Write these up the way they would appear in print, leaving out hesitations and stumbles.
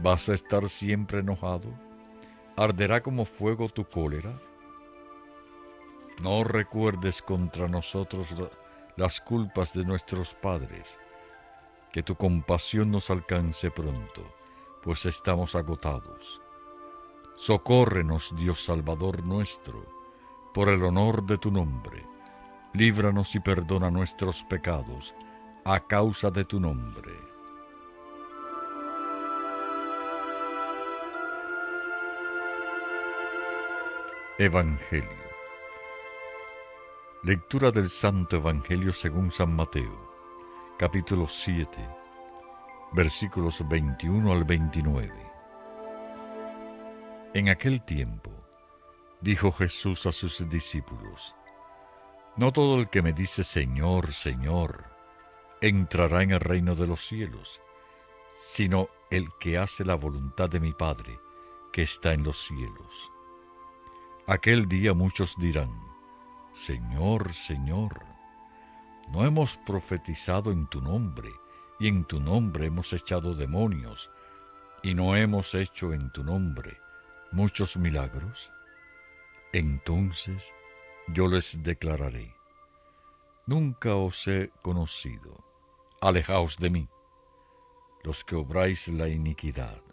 ¿Vas a estar siempre enojado? ¿Arderá como fuego tu cólera? No recuerdes contra nosotros las culpas de nuestros padres, que tu compasión nos alcance pronto, pues estamos agotados. Socórrenos, Dios Salvador nuestro, por el honor de tu nombre. Líbranos y perdona nuestros pecados, a causa de tu nombre. Evangelio. Lectura del Santo Evangelio según San Mateo, capítulo 7, versículos 21 al 29. En aquel tiempo, dijo Jesús a sus discípulos: No todo el que me dice Señor, Señor, entrará en el reino de los cielos, sino el que hace la voluntad de mi Padre, que está en los cielos. Aquel día muchos dirán: Señor, Señor, ¿no hemos profetizado en tu nombre, y en tu nombre hemos echado demonios, y no hemos hecho en tu nombre muchos milagros? Entonces yo les declararé: Nunca os he conocido. Alejaos de mí, los que obráis la iniquidad.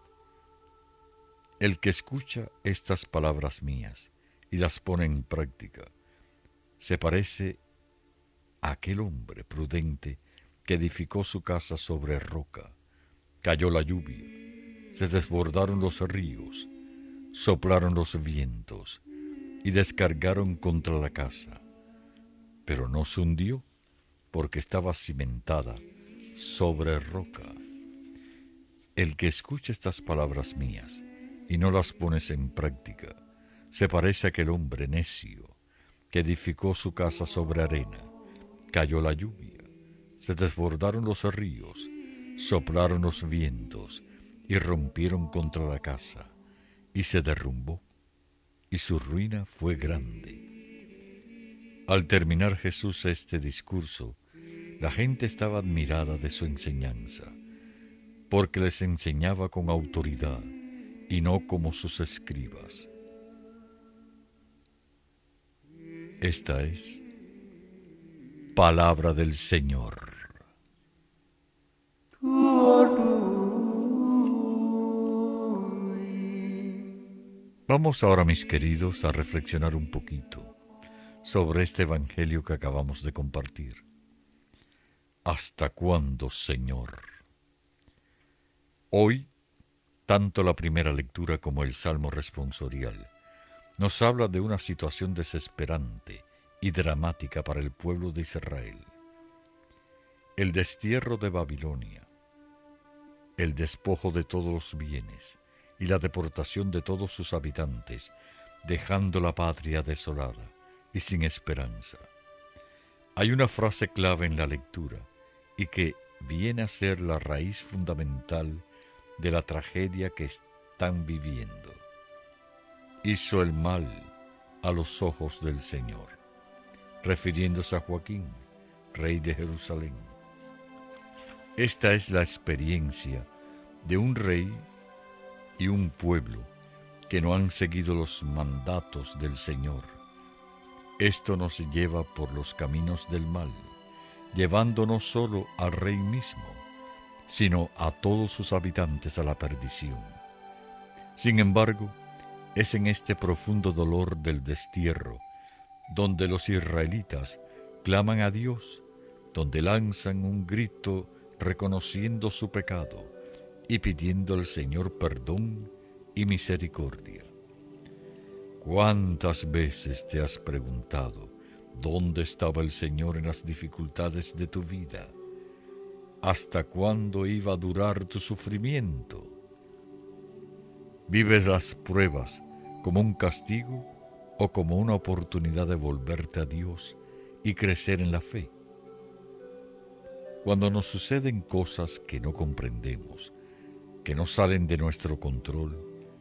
El que escucha estas palabras mías y las pone en práctica, se parece a aquel hombre prudente que edificó su casa sobre roca. Cayó la lluvia, se desbordaron los ríos, soplaron los vientos y descargaron contra la casa, pero no se hundió porque estaba cimentada sobre roca. El que escucha estas palabras mías y no las pones en práctica, se parece a aquel hombre necio que edificó su casa sobre arena. Cayó la lluvia, se desbordaron los ríos, soplaron los vientos y rompieron contra la casa, y se derrumbó, y su ruina fue grande. Al terminar Jesús este discurso, la gente estaba admirada de su enseñanza, porque les enseñaba con autoridad y no como sus escribas. Esta es palabra del Señor. Vamos ahora, mis queridos, a reflexionar un poquito sobre este Evangelio que acabamos de compartir. ¿Hasta cuándo, Señor? Hoy, tanto la primera lectura como el Salmo responsorial nos habla de una situación desesperante y dramática para el pueblo de Israel. El destierro de Babilonia, el despojo de todos los bienes y la deportación de todos sus habitantes, dejando la patria desolada y sin esperanza. Hay una frase clave en la lectura y que viene a ser la raíz fundamental de la tragedia que están viviendo. Hizo el mal a los ojos del Señor, refiriéndose a Joaquín, rey de Jerusalén. Esta es la experiencia de un rey y un pueblo que no han seguido los mandatos del Señor. Esto nos lleva por los caminos del mal, llevando no solo al rey mismo, sino a todos sus habitantes a la perdición. Sin embargo, es en este profundo dolor del destierro donde los israelitas claman a Dios, donde lanzan un grito reconociendo su pecado y pidiendo al Señor perdón y misericordia. ¿Cuántas veces te has preguntado dónde estaba el Señor en las dificultades de tu vida? ¿Hasta cuándo iba a durar tu sufrimiento? ¿Vives las pruebas como un castigo o como una oportunidad de volverte a Dios y crecer en la fe? Cuando nos suceden cosas que no comprendemos, que no salen de nuestro control,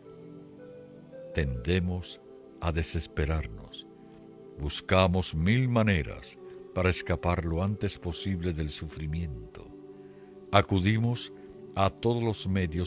tendemos a desesperarnos. Buscamos mil maneras para escapar lo antes posible del sufrimiento. Acudimos a todos los medios